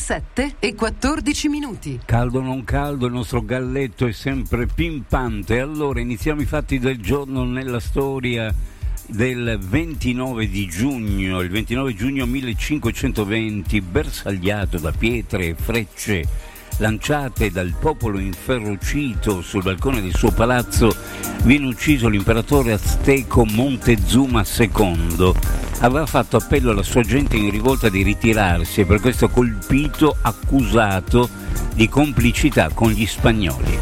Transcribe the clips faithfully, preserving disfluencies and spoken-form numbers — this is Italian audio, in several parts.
sette e quattordici minuti. Caldo o non caldo, il nostro galletto è sempre pimpante. Allora iniziamo i fatti del giorno nella storia del ventinove di giugno. Il ventinove giugno millecinquecentoventi, bersagliato da pietre e frecce lanciate dal popolo inferocito sul balcone del suo palazzo, viene ucciso l'imperatore azteco Montezuma secondo. Aveva fatto appello alla sua gente in rivolta di ritirarsi e per questo colpito, accusato di complicità con gli spagnoli.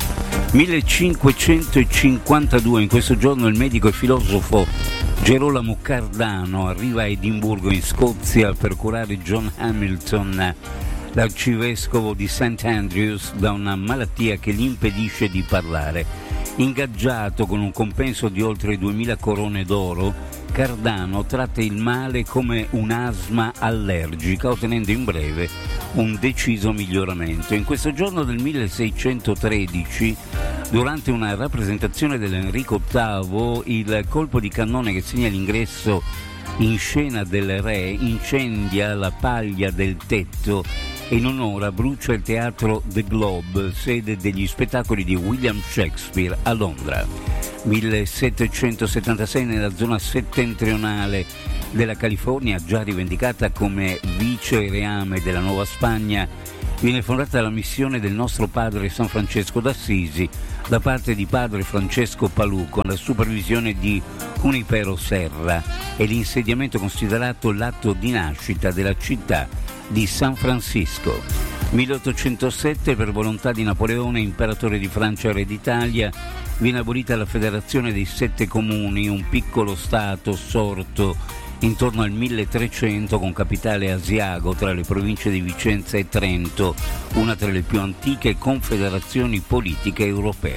millecinquecentocinquantadue, in questo giorno il medico e filosofo Gerolamo Cardano arriva a Edimburgo in Scozia per curare John Hamilton, l'arcivescovo di Saint Andrews, da una malattia che gli impedisce di parlare. Ingaggiato con un compenso di oltre duemila corone d'oro, Cardano tratta il male come un'asma allergica, ottenendo in breve un deciso miglioramento. In questo giorno del milleseicentotredici, durante una rappresentazione dell'Enrico ottavo, il colpo di cannone che segna l'ingresso in scena del re incendia la paglia del tetto e in onore brucia il teatro The Globe, sede degli spettacoli di William Shakespeare a Londra. millesettecentosettantasei, nella zona settentrionale della California, già rivendicata come vice-reame della Nuova Spagna, viene fondata la missione del nostro padre San Francesco d'Assisi da parte di padre Francesco Palù, con la supervisione di Junipero Serra, e l'insediamento considerato l'atto di nascita della città di San Francisco. milleottocentosette, per volontà di Napoleone, imperatore di Francia e re d'Italia, viene abolita la Federazione dei Sette Comuni, un piccolo stato sorto intorno al milletrecento con capitale a Asiago, tra le province di Vicenza e Trento, una tra le più antiche confederazioni politiche europee.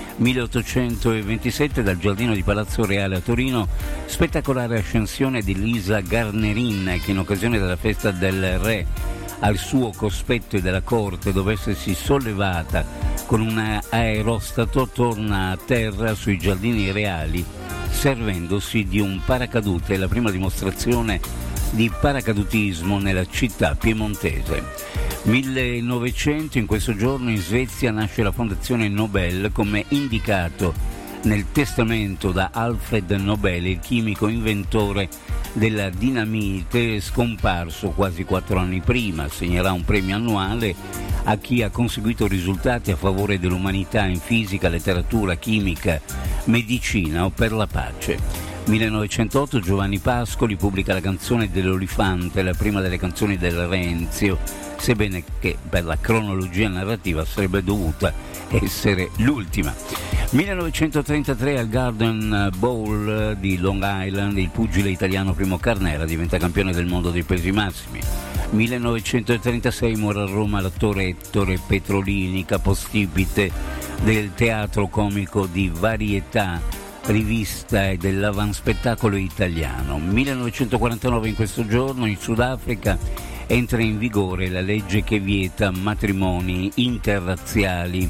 milleottocentoventisette, dal giardino di Palazzo Reale a Torino, spettacolare ascensione di Lisa Garnerin, che in occasione della festa del re al suo cospetto e della corte, dopo essersi sollevata con un aerostato, torna a terra sui giardini reali servendosi di un paracadute, la prima dimostrazione di paracadutismo nella città piemontese. millenovecento, in questo giorno in Svezia nasce la Fondazione Nobel, come indicato nel testamento da Alfred Nobel, il chimico inventore della dinamite, scomparso quasi quattro anni prima. Assegnerà un premio annuale a chi ha conseguito risultati a favore dell'umanità in fisica, letteratura, chimica, medicina o per la pace. millenovecentotto, Giovanni Pascoli pubblica la canzone dell'Olifante, la prima delle canzoni del Renzio, sebbene che per la cronologia narrativa sarebbe dovuta essere l'ultima. millenovecentotrentatré, al Garden Bowl di Long Island, il pugile italiano Primo Carnera diventa campione del mondo dei pesi massimi. millenovecentotrentasei, muore a Roma l'attore Ettore Petrolini, capostipite del teatro comico di Varietà, rivista e dell'avanspettacolo italiano. millenovecentoquarantanove, in questo giorno in Sudafrica entra in vigore la legge che vieta matrimoni interrazziali.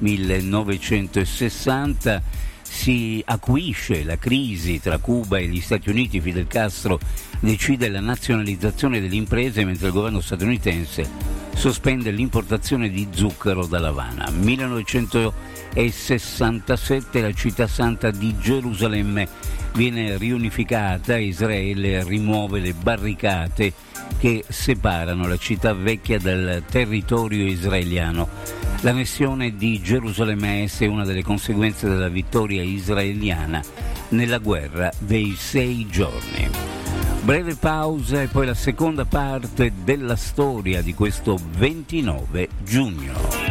millenovecentosessanta, si acuisce la crisi tra Cuba e gli Stati Uniti. Fidel Castro decide la nazionalizzazione delle imprese, mentre il governo statunitense sospende l'importazione di zucchero dall'Havana. millenovecentosessantasette, la città santa di Gerusalemme viene riunificata e Israele rimuove le barricate che separano la città vecchia dal territorio israeliano. L'annessione di Gerusalemme Est è una delle conseguenze della vittoria israeliana nella guerra dei sei giorni. Breve pausa e poi la seconda parte della storia di questo ventinove giugno.